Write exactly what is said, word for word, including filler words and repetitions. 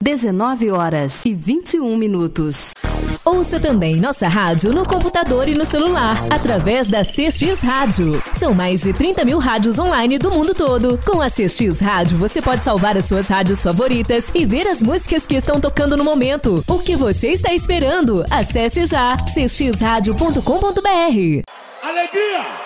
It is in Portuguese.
dezenove horas e vinte e um minutos. Ouça também nossa rádio no computador e no celular, através da C X Rádio. São mais de trinta mil rádios online do mundo todo. Com a C X Rádio, você pode salvar as suas rádios favoritas e ver as músicas que estão tocando no momento. O que você está esperando? Acesse já c x rádio ponto com ponto b r. Alegria!